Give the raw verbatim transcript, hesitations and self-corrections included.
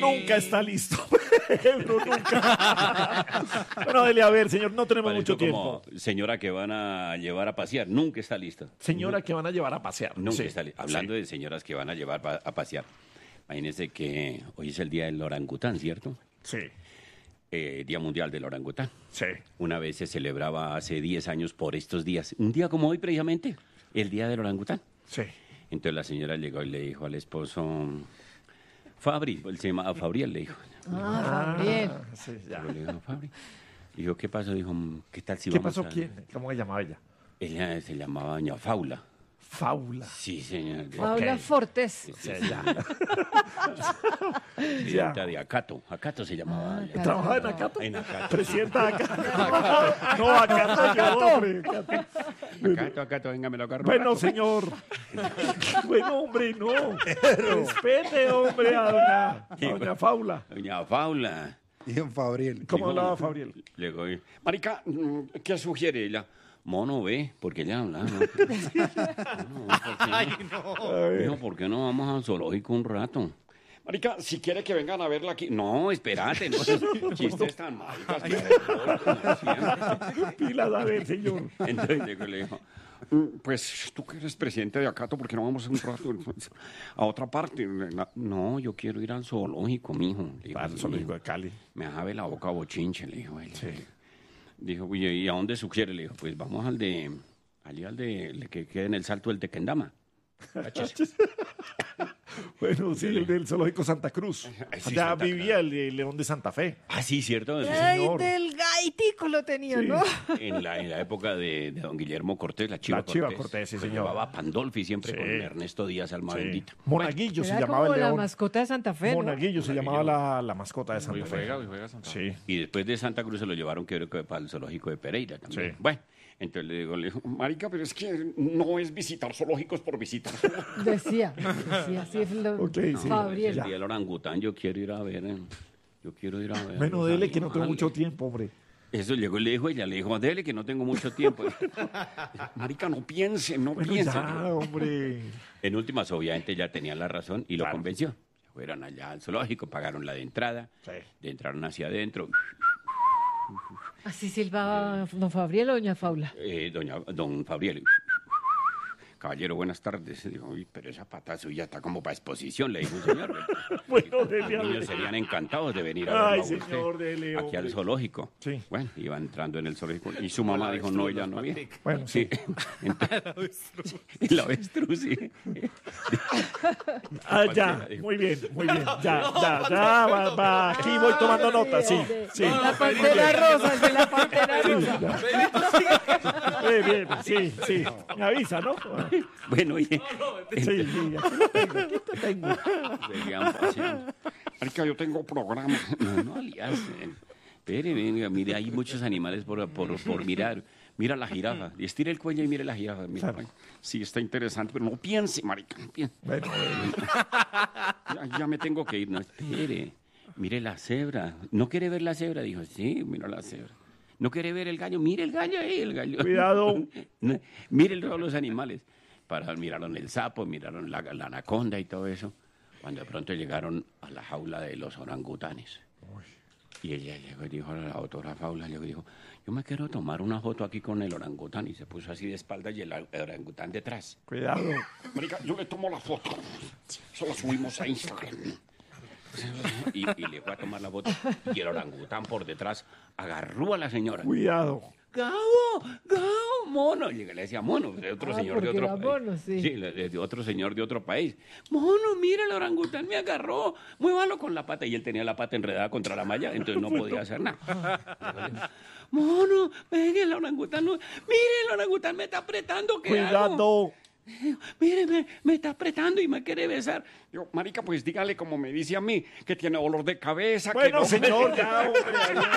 nunca está listo. Pedro nunca. Bueno, dele a ver, señor, no tenemos Pareció mucho tiempo. como señora que van a llevar a pasear, nunca está lista. Señora que van a llevar a pasear. Nunca Sí, está lista. Hablando sí. de señoras que van a llevar pa- a pasear. Imagínense que hoy es el día del orangután, ¿cierto? Sí, Eh, Día Mundial del Orangután. sí. Una vez se celebraba hace diez años por estos días. Un día como hoy, precisamente, el Día del Orangután. Sí. Entonces la señora llegó y le dijo al esposo, Fabri, él se llamaba Fabriel, le dijo. Ah, Fabriel. Ah, sí, ya. Le dijo, Fabri. Dijo, ¿qué pasó? Dijo, ¿qué tal si ¿Qué vamos pasó? a-?" ¿Quién? ¿Cómo se llamaba ella? Ella se llamaba Doña Faula. Faula. Sí, señor. Paula Ok. Fortes. Sí, ya. Presidenta de Acato. Acato se llamaba. Ah, ella. ¿Trabajaba en Acato? En Acato. Presidenta de Acato. No, Acato yo, hombre. Acato. Acato, Acato, venga, me lo agarro. Bueno, señor. Bueno, hombre, no. Respete, hombre, a doña, a doña Faula. Doña Faula. Dijo Fabriel. ¿Cómo Dijo, hablaba Fabriel? Llegó y, marica, mm, ¿qué sugiere ella? Mono, ve, porque ella habla. ¿No? Ay, no. Dijo, ¿por qué no vamos al zoológico un rato? Marica, si quiere que vengan a verla aquí. No, espérate, no. Chistes tan maricas. Pilas, a ver, señor. Entonces llegó y le dijo, "Mm, pues tú que eres presidente de Acato, ¿por qué no vamos un rato a otra parte? No, yo quiero ir al zoológico, mijo. Le dijo, Al zoológico de Cali. Me deja la boca bochinche, le dijo él. Sí. Dijo, oye, ¿y a dónde sugiere? Le dijo, pues vamos al de, allí al de, el que queda en el Salto del Tequendama. Bueno, sí, el del zoológico Santa Cruz. Sí, Allá Santa vivía el de León de Santa Fe. Ah, sí, cierto. Sí, Ay, señor. del gaitico lo tenía, Sí. ¿no? En la, en la época de, de don Guillermo Cortés, la Chiva La Chiva Cortés. Cortés, sí, que señor. Llevaba Pandolfi siempre Sí. con Ernesto Díaz, alma bendita. Monaguillo se Era llamaba como el la león. mascota de Santa Fe, ¿no? Monaguillo se llamaba la, la mascota de Hoy Santa Fe. juega, hoy juega Santa Fe. Sí. Y después de Santa Cruz se lo llevaron, creo que para el zoológico de Pereira también. Sí. Bueno, entonces le digo, le digo, marica, pero es que no es visitar zoológicos por visitar. Decía, decía, así es lo Ok, sí. Fabriel. El día del orangután yo quiero ir a ver. eh, Yo quiero ir a ver. Bueno, los dele que no tengo animales. mucho tiempo, hombre. Eso llegó y le dijo ella, le dijo, dele que no tengo mucho tiempo. Marica, no piense, no Bueno, piense. ya, hombre. En últimas, obviamente, ya tenía la razón y lo Claro. convenció. Fueron allá al zoológico, pagaron la de entrada, Sí. le entraron hacia adentro. Así silbaba don Fabriel o doña Faula. Eh, doña, don Fabriel. Caballero, buenas tardes. Dijo, uy, pero esa pata suya está como para exposición, le dijo un señor. Bueno, dele a Los niños ver. serían encantados de venir a Ay, verlo a usted, señor, dele, aquí al hombre. zoológico. Sí. Bueno, iba entrando en el zoológico y su mamá dijo, no, ya no había. Bueno, sí. El avestruz, sí. Ah, ya, muy bien, muy bien. Ya, ya, ya, va, va. Aquí voy tomando nota, sí, sí. La pantera rosa, el de la pantera rosa. Bien, bien, sí, sí. Me avisa, ¿no? Bueno, oye, Sí, sí, aquí lo tengo, aquí te tengo. seguían paseando. Marica, yo tengo programa. No, no, alias. Espere, venga, mire, hay muchos animales por, por, por mirar. Mira la jirafa. Y estire el cuello y mire la jirafa. Mira, Claro. sí, está interesante, pero no piense, marica, no piense. Bueno, Ya, ya me tengo que ir. No, espere. Mire la cebra. ¿No quiere ver la cebra? Dijo, sí, mira la cebra. ¿No quiere ver el gallo? Mire el gallo ahí, el gallo. Cuidado. No, mire todos los animales. Para, miraron el sapo, miraron la, la anaconda y todo eso. Cuando de pronto llegaron a la jaula de los orangutanes. Y ella llegó y dijo a la doctora Faula, le dijo, yo me quiero tomar una foto aquí con el orangután. Y se puso así de espaldas y el orangután detrás. cuidado. Marica, yo le tomo la foto. Eso la subimos a Instagram. Y, y le fue a tomar la foto. Y el orangután por detrás agarró a la señora. Cuidado. Gabo, Gabo, mono. Y le decía mono, de otro Ah, señor de porque otro era país. mono, sí. le- de otro señor de otro país. Mono, mira, el orangután me agarró. Muévalo con la pata. Y él tenía la pata enredada contra la malla, entonces no podía hacer nada. Mono, venga, el orangután. no- Mire, el orangután me está apretando. ¿Qué hago? Cuidado. Mire, me, me está apretando y me quiere besar. Yo, marica, pues dígale como me dice a mí, que tiene dolor de cabeza. que Bueno, no- señor, ya, hombre.